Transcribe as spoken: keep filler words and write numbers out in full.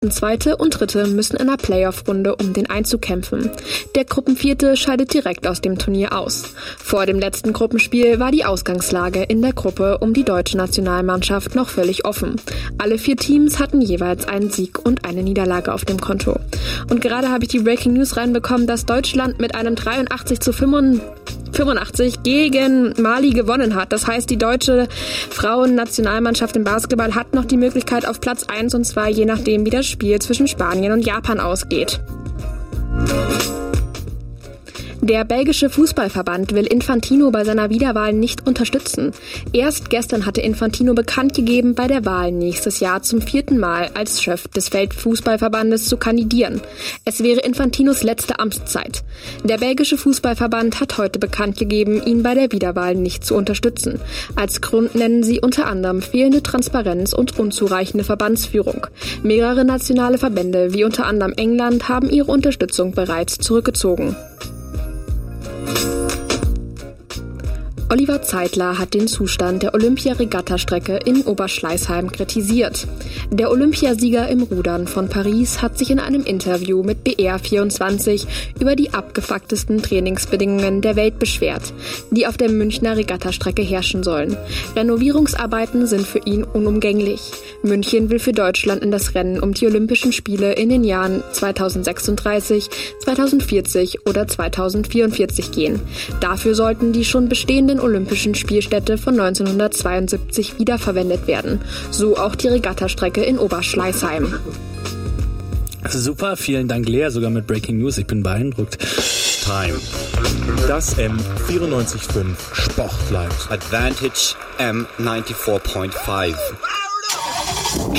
Zweite und Dritte müssen in einer Playoff-Runde um den Einzug kämpfen. Der Gruppenvierte scheidet direkt aus dem Turnier aus. Vor dem letzten Gruppenspiel war die Ausgangslage in der Gruppe um die deutsche Nationalmannschaft noch völlig offen. Alle vier Teams hatten jeweils einen Sieg und eine Niederlage auf dem Konto. Und gerade habe ich die Breaking News reinbekommen, dass Deutschland mit einem dreiundachtzig zu fünfundachtzig gegen Mali gewonnen hat. Das heißt, die deutsche Frauen-Nationalmannschaft im Basketball hat noch die Möglichkeit auf Platz eins, und zwar je nachdem, wie das Spiel zwischen Spanien und Japan ausgeht. Der belgische Fußballverband will Infantino bei seiner Wiederwahl nicht unterstützen. Erst gestern hatte Infantino bekannt gegeben, bei der Wahl nächstes Jahr zum vierten Mal als Chef des Weltfußballverbandes zu kandidieren. Es wäre Infantinos letzte Amtszeit. Der belgische Fußballverband hat heute bekannt gegeben, ihn bei der Wiederwahl nicht zu unterstützen. Als Grund nennen sie unter anderem fehlende Transparenz und unzureichende Verbandsführung. Mehrere nationale Verbände, wie unter anderem England, haben ihre Unterstützung bereits zurückgezogen. Oliver Zeitler hat den Zustand der Olympia-Regatta-Strecke in Oberschleißheim kritisiert. Der Olympiasieger im Rudern von Paris hat sich in einem Interview mit B R vierundzwanzig über die abgefucktesten Trainingsbedingungen der Welt beschwert, die auf der Münchner Regatta-Strecke herrschen sollen. Renovierungsarbeiten sind für ihn unumgänglich. München will für Deutschland in das Rennen um die Olympischen Spiele in den Jahren zweitausendsechsunddreißig, zweitausendvierzig oder zweitausendvierundvierzig gehen. Dafür sollten die schon bestehenden Olympischen Spielstätte von neunzehnhundertzweiundsiebzig wiederverwendet werden. So auch die Regattastrecke in Oberschleißheim. Super, vielen Dank Lea, sogar mit Breaking News. Ich bin beeindruckt. Time. Das M vierundneunzig Komma fünf Sport Live. Advantage M vierundneunzig Komma fünf.